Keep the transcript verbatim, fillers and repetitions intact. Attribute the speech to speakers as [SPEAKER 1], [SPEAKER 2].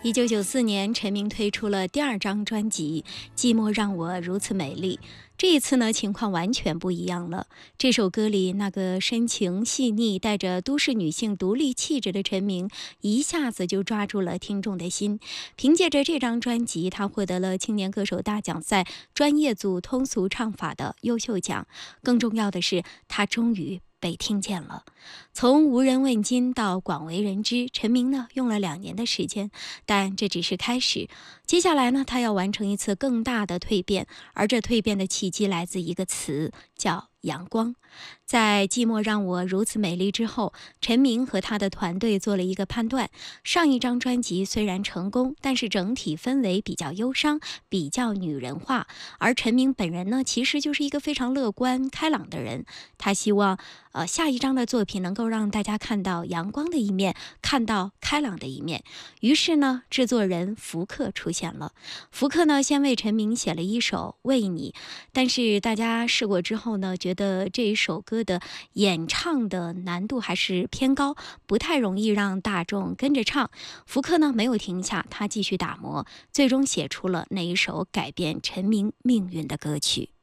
[SPEAKER 1] 一九九四年，陈明推出了第二张专辑《寂寞让我如此美丽》。这一次呢，情况完全不一样了。这首歌里那个深情细腻、带着都市女性独立气质的陈明，一下子就抓住了听众的心。凭借着这张专辑，他获得了青年歌手大奖赛专业组通俗唱法的优秀奖。更重要的是，他终于被听见了。从无人问津到广为人知，陈明呢用了两年的时间，但这只是开始。接下来呢，他要完成一次更大的蜕变，而这蜕变的契机来自一个词，叫阳光。在《寂寞让我如此美丽》之后，陈明和他的团队做了一个判断：上一张专辑虽然成功，但是整体氛围比较忧伤，比较女人化。而陈明本人呢，其实就是一个非常乐观开朗的人。他希望呃下一张的作品能够让大家看到阳光的一面，看到开朗的一面。于是呢，制作人福克出现了。福克呢，先为陈明写了一首《为你》，但是大家试过之后呢，觉得这一首歌的演唱的难度还是偏高，不太容易让大众跟着唱。福克呢没有停下，他继续打磨，最终写出了那一首改变陈明命运的歌曲。